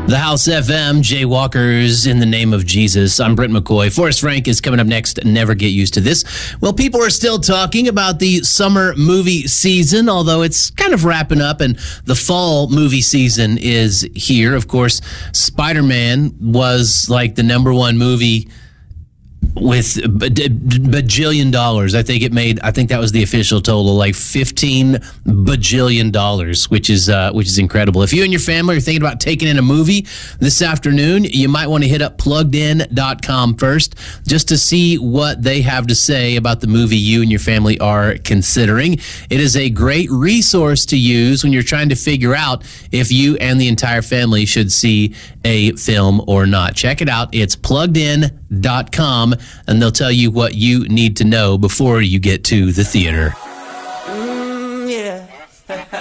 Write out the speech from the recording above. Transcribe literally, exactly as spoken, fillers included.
The House F M, Jaywalkers in the Name of Jesus. I'm Brent McCoy. Forrest Frank is coming up next. Never get used to this. Well, people are still talking about the summer movie season, although it's kind of wrapping up and the fall movie season is here. Of course, Spider-Man was like the number one movie with a bajillion dollars. I think it made, I think that was the official total, like fifteen bajillion dollars, which is uh, which is incredible. If you and your family are thinking about taking in a movie this afternoon, you might want to hit up plugged in dot com first just to see what they have to say about the movie you and your family are considering. It is a great resource to use when you're trying to figure out if you and the entire family should see a film or not. Check it out. It's plugged in dot com, and they'll tell you what you need to know before you get to the theater. Mm, yeah.